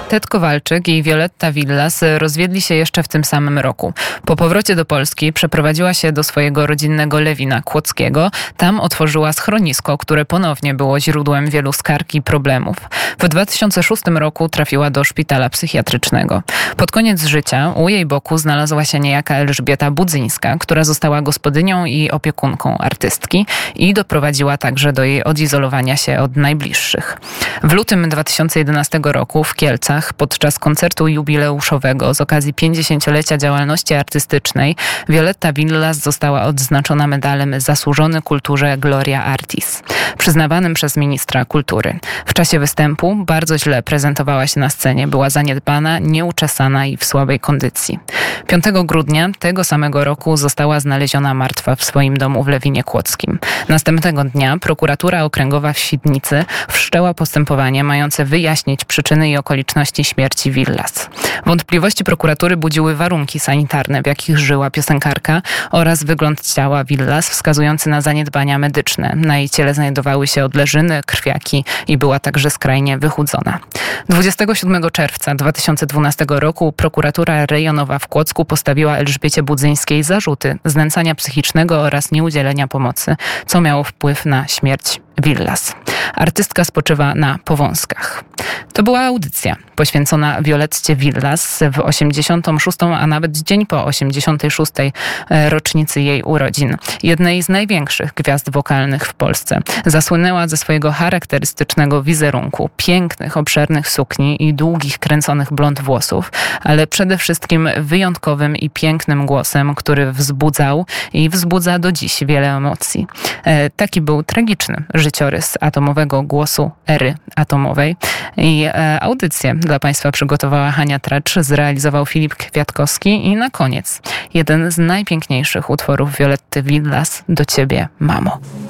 Ted Kowalczyk i Violetta Villas rozwiedli się jeszcze w tym samym roku. Po powrocie do Polski przeprowadziła się do swojego rodzinnego Lewina Kłodzkiego. Tam otworzyła schronisko, które ponownie było źródłem wielu skarg i problemów. W 2006 roku trafiła do szpitala psychiatrycznego. Pod koniec życia u jej boku znalazła się niejaka Elżbieta Budzyńska, która została gospodynią i opiekunką artystki i doprowadziła także do jej odizolowania się od najbliższych. W lutym 2011 roku w Kielcach podczas koncertu jubileuszowego z okazji 50-lecia działalności artystycznej Violetta Villas została odznaczona medalem Zasłużony Kulturze Gloria Artis, przyznawanym przez ministra kultury. W czasie występu bardzo źle prezentowała się na scenie, była zaniedbana, nieuczesana i w słabej kondycji. 5 grudnia tego samego roku została znaleziona martwa w swoim domu w Lewinie Kłodzkim. Następnego dnia prokuratura okręgowa w Świdnicy wszczęła postępowanie mające wyjaśnić przyczyny i okoliczności śmierci Villas. Wątpliwości prokuratury budziły warunki sanitarne, w jakich żyła piosenkarka oraz wygląd ciała Villas wskazujący na zaniedbania medyczne. Na jej ciele znajdowały się odleżyny, krwiaki i była także skrajnie wychudzona. 27 czerwca 2012 roku prokuratura rejonowa w Kłodzku postawiła Elżbiecie Budzyńskiej zarzuty znęcania psychicznego oraz nieudzielenia pomocy, co miało wpływ na śmierć Villas. Artystka spoczywa na Powązkach. To była audycja poświęcona Violetcie Villas w 86., a nawet dzień po 86. rocznicy jej urodzin. Jednej z największych gwiazd wokalnych w Polsce. Zasłynęła ze swojego charakterystycznego wizerunku, pięknych, obszernych sukni i długich, kręconych blond włosów, ale przede wszystkim wyjątkowym i pięknym głosem, który wzbudzał i wzbudza do dziś wiele emocji. Taki był tragiczny życiorys atomowego głosu ery atomowej. I audycję dla Państwa przygotowała Hania Tracz, zrealizował Filip Kwiatkowski i na koniec jeden z najpiękniejszych utworów Violetty Villas, Do Ciebie, mamo.